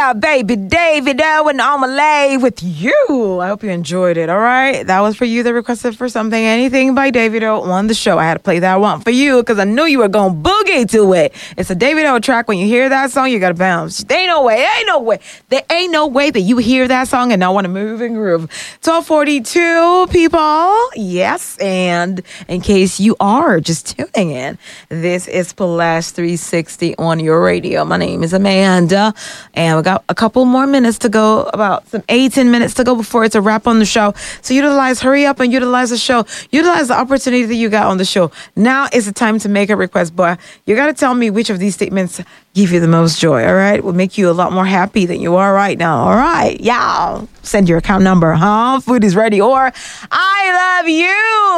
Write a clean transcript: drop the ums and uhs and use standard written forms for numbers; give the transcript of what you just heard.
Yeah, baby, David Owen on my lay with you. I hope you enjoyed it, all right? That was for you that requested for something, anything by David O on the show. I had to play that one for you because I knew you were going to boogie to it. It's a David O track. When you hear that song, you got to bounce. There ain't no way that you hear that song and not want to move and groove. 12:42, people. Yes, and in case you are just tuning in, this is Splash 360 on your radio. My name is Amanda, and we got a couple more minutes to go, about some 18 minutes to go before it's a wrap on the show. So hurry up and utilize the show. Utilize the opportunity that you got on the show. Now is the time to make a request, boy. You got to tell me which of these statements give you the most joy, all right? Will make you a lot more happy than you are right now, all right? Yeah. Send your account number, Food is ready, or I love you.